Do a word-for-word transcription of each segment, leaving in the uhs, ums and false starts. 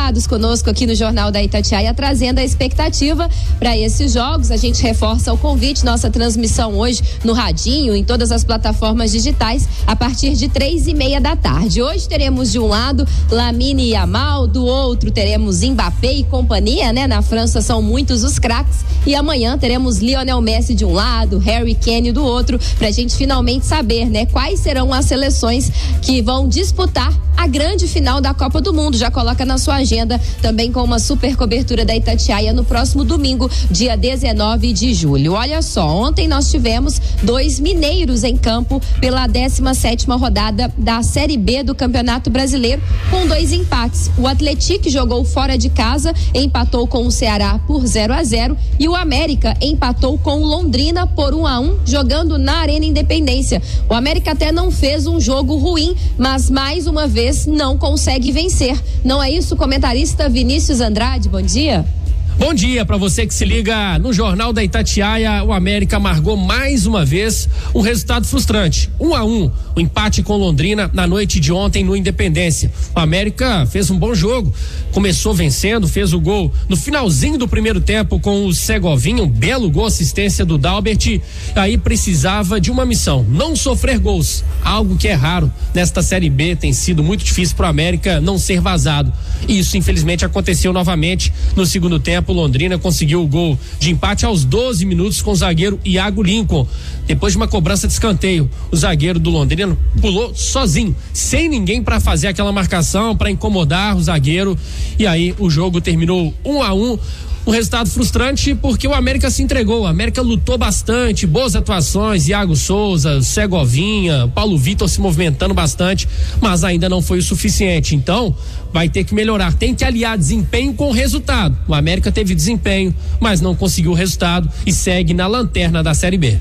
ligados conosco aqui no Jornal da Itatiaia, trazendo a expectativa para esses jogos. A gente reforça o convite, nossa transmissão hoje no radinho, em todas as plataformas digitais, a partir de três e meia da tarde. Hoje teremos de um lado Lamine Yamal, do outro teremos Mbappé e companhia, né? Na França são muitos os craques, e amanhã teremos Lionel Messi de um lado, Harry Kane do outro, pra gente finalmente saber, né? Quais serão as seleções que vão disputar a grande final da Copa do Mundo. Já coloca na sua agenda, também com uma super cobertura da Itatiaia no próximo domingo, dia dezenove de julho. Olha só, ontem nós tivemos dois mineiros em campo pela décima sétima rodada da Série B do Campeonato Brasileiro, com dois empates. O Atlético jogou fora de casa, empatou com o Ceará por zero a zero, e o América empatou com o Londrina por um a um, jogando na Arena Independência. O América até não fez um jogo ruim, mas mais uma vez não consegue vencer. Não é isso, comentarista Vinícius Andrade? Bom dia. Bom dia para você que se liga no Jornal da Itatiaia. O América amargou mais uma vez um resultado frustrante. Um a um, o empate com Londrina na noite de ontem no Independência. O América fez um bom jogo, começou vencendo, fez o gol no finalzinho do primeiro tempo com o Segovinha, um belo gol, assistência do Dalbert. Aí precisava de uma missão, não sofrer gols, algo que é raro nesta Série B. Tem sido muito difícil para o América não ser vazado. E isso infelizmente aconteceu novamente no segundo tempo. O Londrina conseguiu o gol de empate aos doze minutos com o zagueiro Iago Lincoln. Depois de uma cobrança de escanteio, o zagueiro do Londrina pulou sozinho, sem ninguém para fazer aquela marcação, para incomodar o zagueiro. E aí o jogo terminou um a um. Um resultado frustrante porque o América se entregou. O América lutou bastante, boas atuações, Iago Souza, Segovinha, Paulo Vitor se movimentando bastante, mas ainda não foi o suficiente. Então vai ter que melhorar, tem que aliar desempenho com resultado. O América teve desempenho, mas não conseguiu o resultado e segue na lanterna da Série B.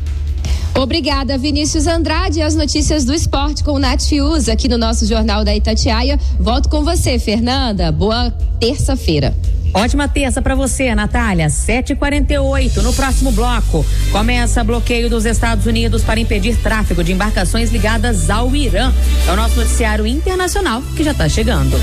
Obrigada, Vinícius Andrade. As notícias do esporte com o Nath Fiuza aqui no nosso Jornal da Itatiaia. Volto com você, Fernanda. Boa terça-feira. Ótima terça para você, Natália. sete e quarenta e oito. No próximo bloco, começa bloqueio dos Estados Unidos para impedir tráfego de embarcações ligadas ao Irã. É o nosso noticiário internacional que já está chegando.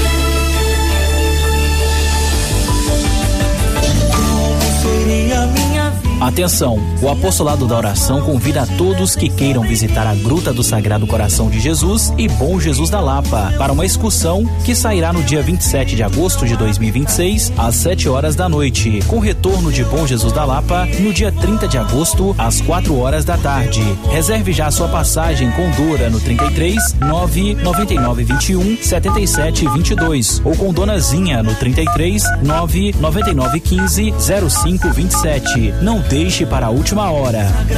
Atenção, o Apostolado da Oração convida a todos que queiram visitar a Gruta do Sagrado Coração de Jesus e Bom Jesus da Lapa para uma excursão que sairá no dia vinte e sete de agosto de dois mil e vinte e seis às sete horas da noite, com retorno de Bom Jesus da Lapa no dia trinta de agosto às quatro horas da tarde. Reserve já sua passagem com Dora no trinta e três, nove nove nove vinte e um, setenta e sete vinte e dois ou com Donazinha no trinta e três, nove nove nove quinze, zero cinco vinte e sete. Não deixe para a última hora.